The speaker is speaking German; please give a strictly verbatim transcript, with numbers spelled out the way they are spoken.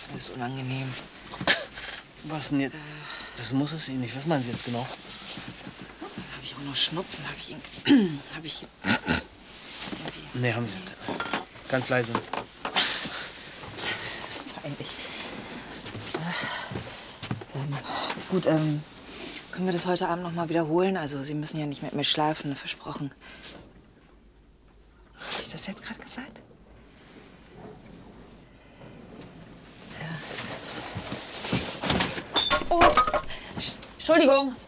ist mir so unangenehm. Was denn jetzt? Das muss es Ihnen nicht. Was meinen Sie jetzt genau? Habe ich auch noch Schnupfen? Habe ich ihn... Habe ich... Irgendwie... Nee, haben Sie nicht. Ganz leise. Das ist peinlich. Ähm, gut, ähm... können wir das heute Abend noch mal wiederholen? Also, Sie müssen ja nicht mit mir schlafen, versprochen. Habe ich das jetzt gerade gesagt? Ja. Oh! Entschuldigung.